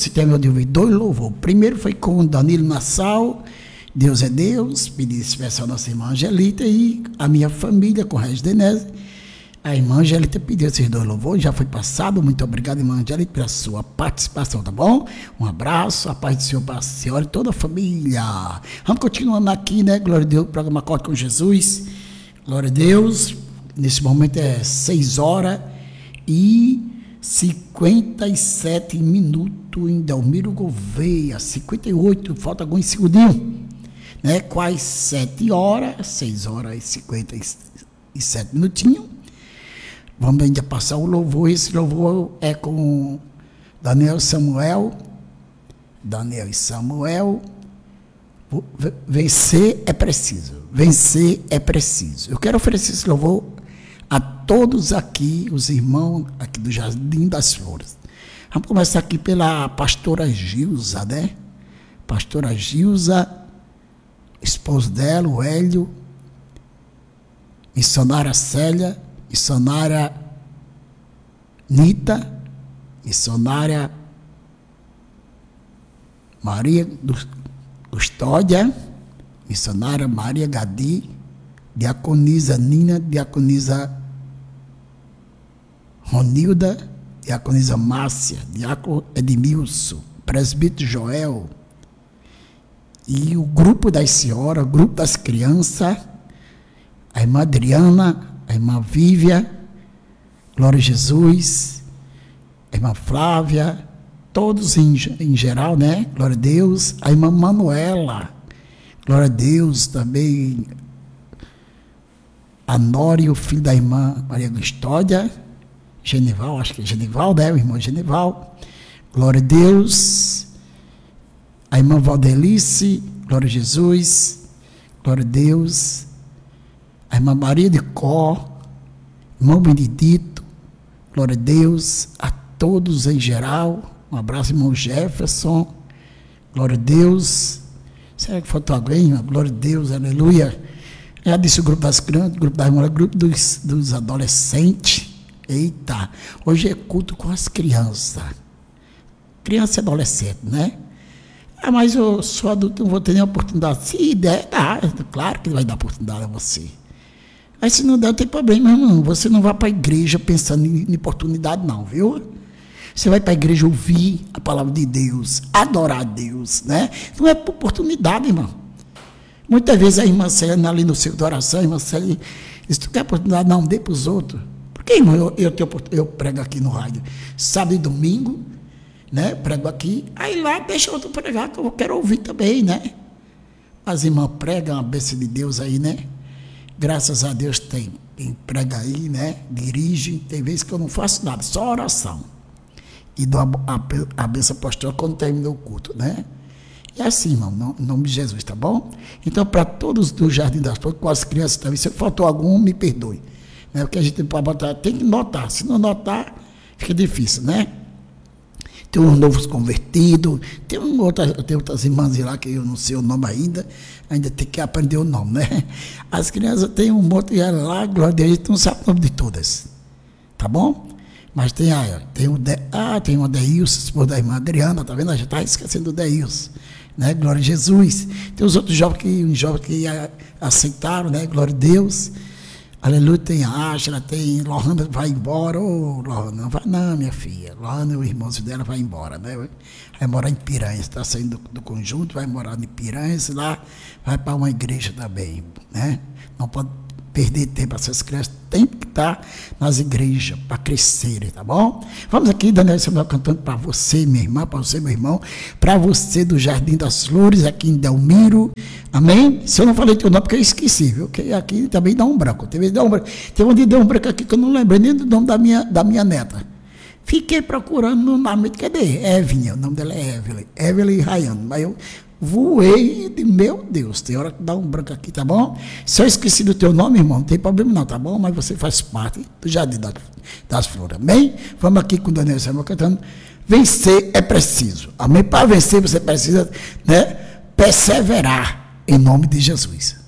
você terminou de ouvir 2 louvores. O primeiro foi com Danilo Nassau, Deus é Deus, pedi especial à nossa irmã Angelita e a minha família com Regis Denese. A irmã Angelita pediu esses 2 louvores, já foi passado. Muito obrigado, irmã Angelita, pela sua participação, tá bom? Um abraço, a paz do Senhor para a senhora e toda a família. Vamos continuando aqui, né? Glória a Deus, o programa Acorda com Jesus. Glória a Deus. Nesse momento é 6h57 em Delmiro Gouveia, 58, falta alguns segundinhos, né? Quase 7 horas, 6h57 minutinhos. Vamos ainda passar o louvor. Esse louvor é com Daniel e Samuel. Vencer é preciso. Vencer é preciso. Eu quero oferecer esse louvor a todos aqui, os irmãos aqui do Jardim das Flores. Vamos começar aqui pela pastora Gilza, né? Pastora Gilza, esposo dela, o Hélio, missionária Célia, missionária Nita, missionária Maria Custódia, missionária Maria Gadi, diaconisa Nina, diaconisa Ronilda, diaconisa Márcia, diácono Edmilson, presbítero Joel, e o grupo das senhoras, o grupo das crianças, a irmã Adriana, a irmã Vívia, Glória a Jesus, a irmã Flávia, todos em geral, né? Glória a Deus. A irmã Manuela, glória a Deus, também a Nora e o filho da irmã Maria Custódia, Genival, acho que é Genival, né? O irmão Genival, glória a Deus. A irmã Valdelice, glória a Jesus, glória a Deus. A irmã Maria de Có, irmão Benedito, glória a Deus, a todos em geral. Um abraço, irmão Jefferson, glória a Deus. Será que faltou alguém? Glória a Deus, aleluia. Já disse o grupo das crianças, o grupo das mulheres, o grupo dos adolescentes. Eita, hoje é culto com as crianças. Criança e adolescente, né? Mas eu sou adulto, não vou ter nem oportunidade. Se der, dá. Claro que vai dar oportunidade a você. Aí se não der, não tem problema, irmão. Você não vai para a igreja pensando em oportunidade, não, viu? Você vai para a igreja ouvir a palavra de Deus, adorar a Deus, né? Não é por oportunidade, irmão. Muitas vezes a irmã Célia, ali no ciclo de oração, a irmã Célia diz: tu quer oportunidade? Não, dê para os outros. Porque, irmão, eu prego aqui no rádio sábado e domingo, né? Prego aqui, aí lá deixa outro pregar, que eu quero ouvir também, né? As irmãs pregam a bênção de Deus aí, né? Graças a Deus tem prega aí, né? Dirige, tem vezes que eu não faço nada, só oração. E dou a bênção apostólica quando termina o culto, né? E assim, irmão, em nome de Jesus, tá bom? Então, para todos do Jardim das Flores, com as crianças também, se faltou algum, me perdoe. Né? Porque a gente tem que notar, se não notar, fica difícil, né? Tem uns novos convertidos, tem outras irmãs lá que eu não sei o nome ainda tem que aprender o nome, né? As crianças têm um monte de lá, glória a Deus, a gente não sabe o nome de todas, tá bom? Mas tem o Adeilson, esposo da irmã Adriana, tá vendo? A gente está esquecendo o Adeilson, né? Glória a Jesus. Tem os outros jovens que aceitaram, né? Glória a Deus. Aleluia, tem a Ashla, tem Lohana, vai embora. Ô, Lohana, não vai não, minha filha. Lohana e o irmãozinho dela vai embora, né? Vai morar em Piranhas, está saindo do conjunto, vai morar em Piranhas, lá vai para uma igreja também, né? Não pode perder tempo, essas crianças têm que estar nas igrejas para crescerem, tá bom? Vamos aqui, Daniel Samuel, cantando para você, minha irmã, para você, meu irmão, para você do Jardim das Flores, aqui em Delmiro, amém? Se eu não falei teu nome, porque eu esqueci, viu? Porque aqui também dá um branco, tem onde deu um branco aqui que eu não lembrei nem do nome da minha neta. Fiquei procurando no nome, cadê? Evinha, o nome dela é Evelyn Rayane, mas eu voei de, meu Deus, tem hora que dá um branco aqui, tá bom? Se eu esqueci do teu nome, irmão, não tem problema não, tá bom? Mas você faz parte do Jardim das Flores, amém? Vamos aqui com o Daniel Samuel cantando. Vencer é preciso, amém? Para vencer você precisa, né, perseverar em nome de Jesus.